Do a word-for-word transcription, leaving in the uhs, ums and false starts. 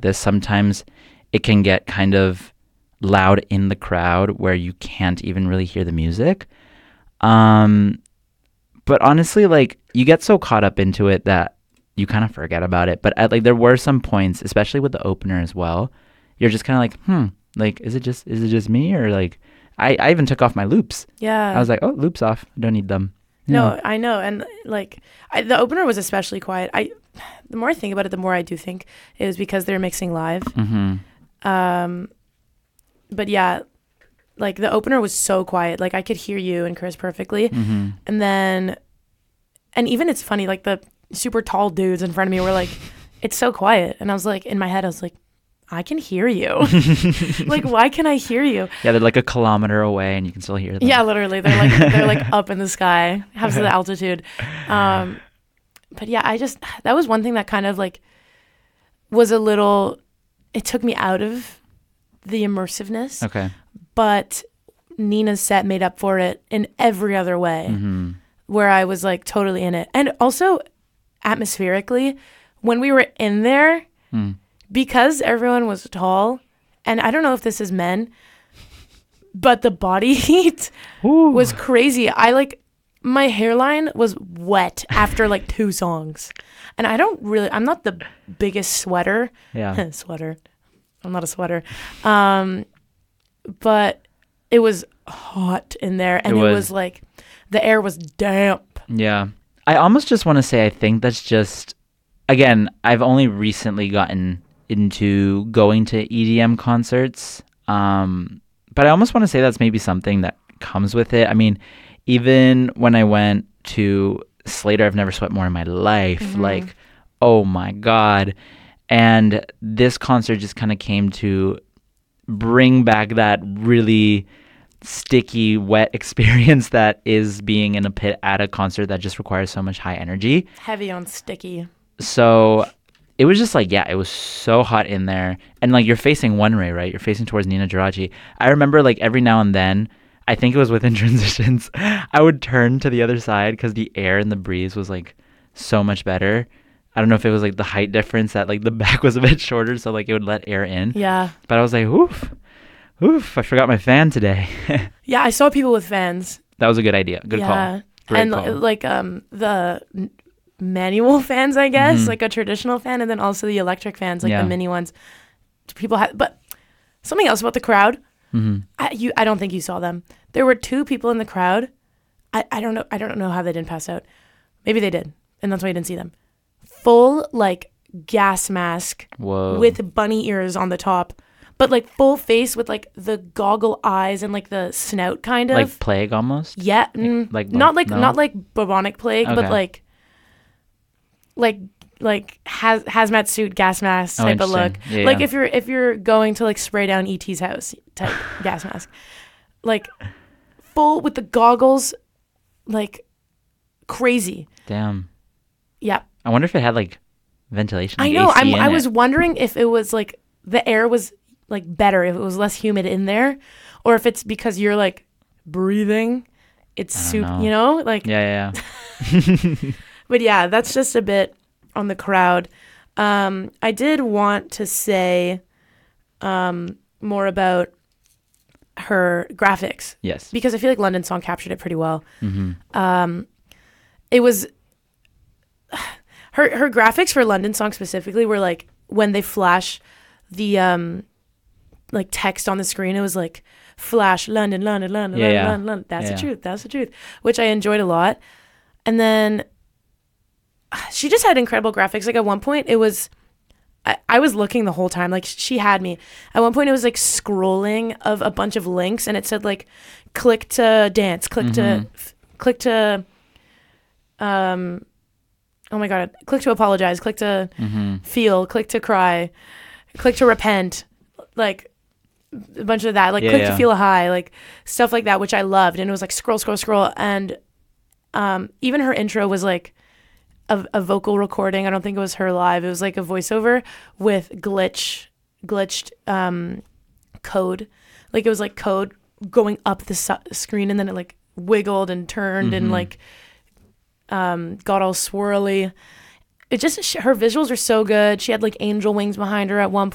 this, sometimes it can get kind of loud in the crowd where you can't even really hear the music. Um, but honestly, like, you get so caught up into it that you kind of forget about it. But at, like, there were some points, especially with the opener as well, you're just kind of like, hmm, like, is it just is it just me, or like, I, I even took off my loops. Yeah. I was like, oh, loops off. I don't need them. No, Yeah. I know. And like I, the opener was especially quiet. I, the more I think about it, the more I do think it was because they're mixing live. Mm-hmm. Um, but yeah, like the opener was so quiet. Like I could hear you and Chris perfectly. Mm-hmm. And then, and even it's funny, like the super tall dudes in front of me were like, it's so quiet. And I was like, in my head, I was like, I can hear you. Like, why can I hear you? Yeah, they're like a kilometer away and you can still hear them. Yeah, literally. They're like, they're like up in the sky, have the altitude. Um, but yeah, I just, that was one thing that kind of like was a little, it took me out of the immersiveness. Okay. But Nina's set made up for it in every other way, Mm-hmm. where I was like totally in it. And also atmospherically, when we were in there, Mm. because everyone was tall, and I don't know if this is men, but the body heat Ooh. was crazy. I like, my hairline was wet after like two songs. And I don't really, I'm not the biggest sweater. Yeah. Sweater. I'm not a sweater. Um, but it was hot in there, and It it was. was like, the air was damp. Yeah. I almost just want to say I think that's just, again, I've only recently gotten into going to E D M concerts. Um, but I almost want to say that's maybe something that comes with it. I mean, even when I went to Slater, I've never sweat more in my life. Mhm. Like, oh my God. And this concert just kind of came to bring back that really sticky, wet experience that is being in a pit at a concert that just requires so much high energy. Heavy on sticky. So it was just like, yeah, it was so hot in there. And like, you're facing one way, right? You're facing towards Nina Geraci. I remember like every now and then, I think it was within transitions, I would turn to the other side because the air and the breeze was like so much better. I don't know if it was like the height difference that like the back was a bit shorter, so like it would let air in. Yeah. But I was like, oof, oof, I forgot my fan today. Yeah, I saw people with fans. That was a good idea. Good yeah. call. Great and call. like um the n- manual fans, I guess, Mhm. like a traditional fan, and then also the electric fans, like Yeah. the mini ones. People had, but something else about the crowd. Mm-hmm. I, you, I don't think you saw them. There were two people in the crowd. I, I don't know. I don't know how they didn't pass out. Maybe they did, and that's why you didn't see them. Full like gas mask Whoa. with bunny ears on the top, but like full face with like the goggle eyes and like the snout kind of. Like plague almost? Yeah, mm, like not bu- like no? not like bubonic plague, Okay. but like like like haz- hazmat suit gas mask Oh, type of look. interesting. Yeah, like yeah. if you're if you're going to like spray down E T's house type gas mask, like full with the goggles, like crazy. Damn. Yeah, I wonder if it had like ventilation. I like know. A C I'm, in I it. was wondering if it was like the air was like better, if it was less humid in there, or if it's because you're like breathing. It's I don't super, know. you know, like. Yeah, yeah, yeah. But yeah, that's just a bit on the crowd. Um, I did want to say um, more about her graphics Yes. because I feel like London Song captured it pretty well. Mm-hmm. Um, it was her her graphics for London Song specifically were like when they flash the um, like text on the screen. It was like flash London, London, London, Yeah, London, yeah. London, London. That's Yeah, the yeah. truth. That's the truth. Which I enjoyed a lot. And then she just had incredible graphics. Like at one point it was, I, I was looking the whole time. Like she had me. At one point it was like scrolling of a bunch of links and it said like, click to dance, click to, Mhm. f- click to, um, oh my God, click to apologize, click to Mm-hmm. feel, click to cry, click to repent, like a bunch of that, like Yeah, click yeah. to feel a high, like stuff like that, which I loved. And it was like scroll, scroll, scroll. And um, even her intro was like a, a vocal recording. I don't think it was her live. It was like a voiceover with glitch, glitched um, code. Like it was like code going up the su- screen and then it like wiggled and turned and Mhm. like um, got all swirly. It just, sh- her visuals are so good. She had like angel wings behind her at one